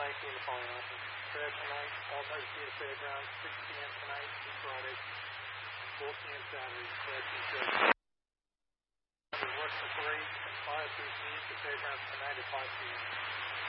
19 the following option. Fair tonight, all types of the fairgrounds, 6 p.m. tonight through Friday, 4 p.m. Saturday. Fair Tuesday. Works for free, 5 through 8, the fairgrounds tonight at 5 p.m.